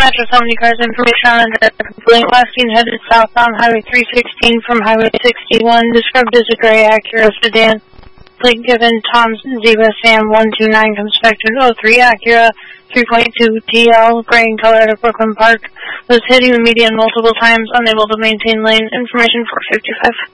Metro, so many cars, information on the complaint. Last seen headed southbound Highway 316 from Highway 61, described as a gray Acura sedan. Plate given Tom Ziva Sam 129, comes back to an 03 Acura 3.2 TL, gray in color at Brooklyn Park. Was hitting the median multiple times, unable to maintain lane. Information 455.